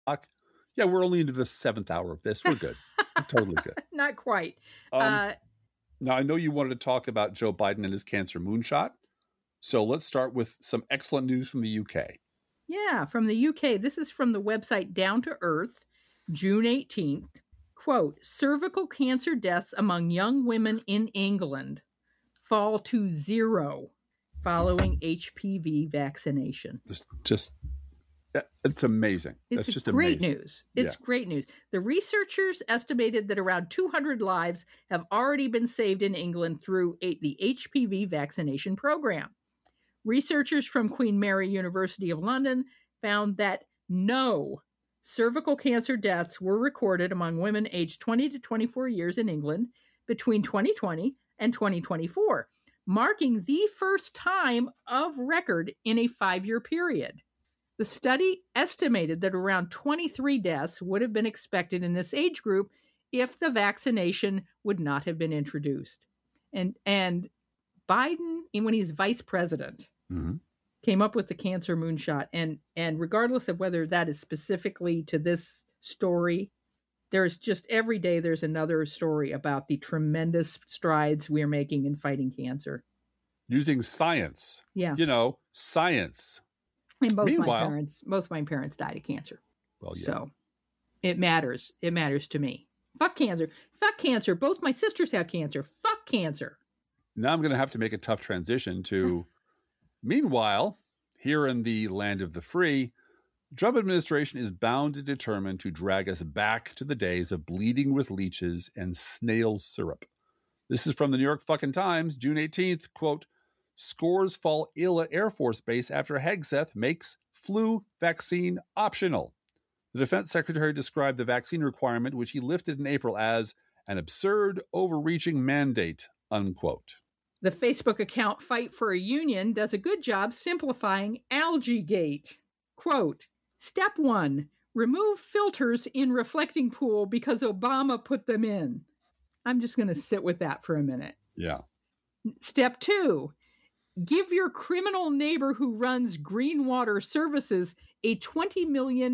Yeah, we're only into the 7th hour of this. We're good. We're totally good. Not quite. Now, I know you wanted to talk about Joe Biden and his cancer moonshot. So let's start with some excellent news from the UK. Yeah, from the UK. This is from the website Down to Earth, June 18th. Quote, cervical cancer deaths among young women in England fall to 0 following HPV vaccination. It's amazing. It's just great amazing. news. It's great news. The researchers estimated that around 200 lives have already been saved in England through the HPV vaccination program. Researchers from Queen Mary University of London found that no cervical cancer deaths were recorded among women aged 20 to 24 years in England between 2020 and 2024, marking the first time of record in a 5-year period. The study estimated that around 23 deaths would have been expected in this age group if the vaccination would not have been introduced. And Biden, when he's vice president, came up with the cancer moonshot. And regardless of whether that is specifically to this story, there's just every day there's another story about the tremendous strides we're making in fighting cancer. Using science. Yeah. Science. And both my parents died of cancer. Well, yeah. So it matters. It matters to me. Fuck cancer. Fuck cancer. Both my sisters have cancer. Fuck cancer. Now I'm going to have to make a tough transition to, meanwhile, here in the land of the free, the Trump administration is bound and determined to drag us back to the days of bleeding with leeches and snail syrup. This is from the New York fucking Times, June 18th, quote, scores fall ill at Air Force Base after Hegseth makes flu vaccine optional. The defense secretary described the vaccine requirement, which he lifted in April, as an absurd, overreaching mandate, unquote. The Facebook account Fight for a Union does a good job simplifying Algaegate. Quote, step 1, remove filters in reflecting pool because Obama put them in. I'm just going to sit with that for a minute. Yeah. Step 2, give your criminal neighbor who runs Green Water Services a $20 million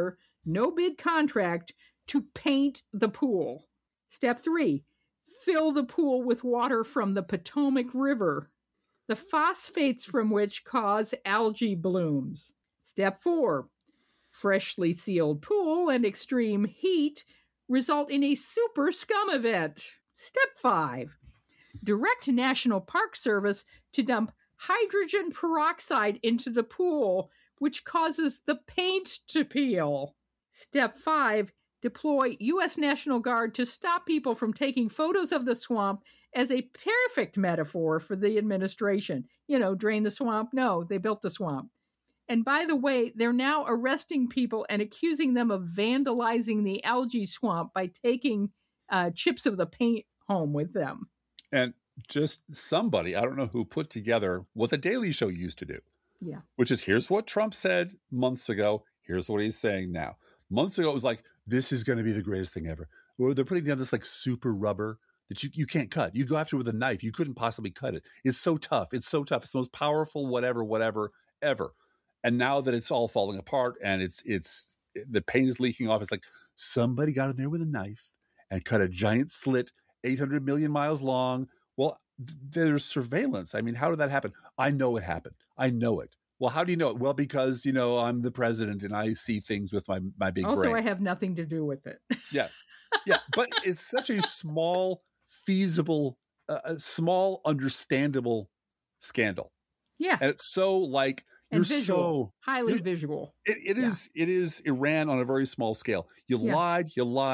no-bid contract to paint the pool. Step 3, fill the pool with water from the Potomac River, the phosphates from which cause algae blooms. Step 4, freshly sealed pool and extreme heat result in a super scum event. Step 5, direct National Park Service to dump hydrogen peroxide into the pool, which causes the paint to peel. Step 5, deploy U.S. National Guard to stop people from taking photos of the swamp as a perfect metaphor for the administration. Drain the swamp? No, they built the swamp. And by the way, they're now arresting people and accusing them of vandalizing the algae swamp by taking chips of the paint home with them. And just somebody, I don't know who, put together what the Daily Show used to do. Yeah. Which is, here's what Trump said months ago. Here's what he's saying now. Months ago, it was like, this is going to be the greatest thing ever. Or they're putting down this like super rubber that you can't cut. You go after it with a knife. You couldn't possibly cut it. It's so tough. It's so tough. It's the most powerful whatever ever. And now that it's all falling apart and it's the paint is leaking off, it's like somebody got in there with a knife and cut a giant slit 800 million miles long. Well, there's surveillance. I mean, how did that happen? I know it happened. I know it. Well, how do you know it? Well, because, I'm the president and I see things with my big brain. Also, I have nothing to do with it. Yeah. Yeah. But it's such a small, feasible, small, understandable scandal. Yeah. And it's so like, and you're visual, highly visual. It is Iran on a very small scale. You lied.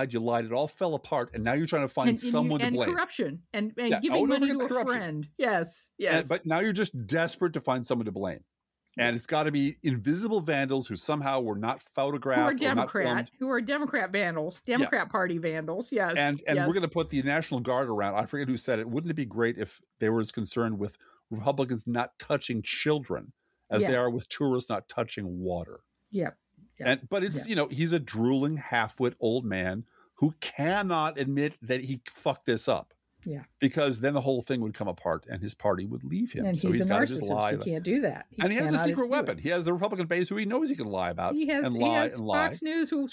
It all fell apart. And now you're trying to find someone to blame. And corruption and giving money to a friend. Yes. But now you're just desperate to find someone to blame. And it's got to be invisible vandals who somehow were not photographed. Who are Democrat vandals, Democrat Party vandals. Yes. And we're going to put the National Guard around. I forget who said it. Wouldn't it be great if they were as concerned with Republicans not touching children as they are with tourists not touching water? Yeah. But it's, he's a drooling half-wit old man who cannot admit that he fucked this up. Yeah. Because then the whole thing would come apart and his party would leave him. And so he's a got to just narcissist. lie. He can't do that. And he has a cannot secret do it. weapon. He has the Republican base who he knows he can lie about He has and lie and lie. Fox News who